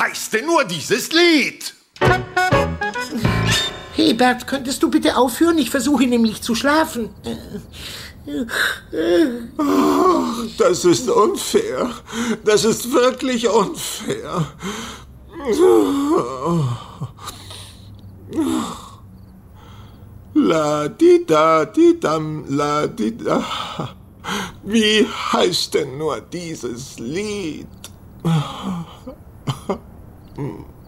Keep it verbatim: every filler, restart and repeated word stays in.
heißt denn nur dieses Lied? Hey Bert, könntest du bitte aufhören? Ich versuche nämlich zu schlafen. Oh, das ist unfair. Das ist wirklich unfair. La di da di dam la di da. Wie heißt denn nur dieses Lied?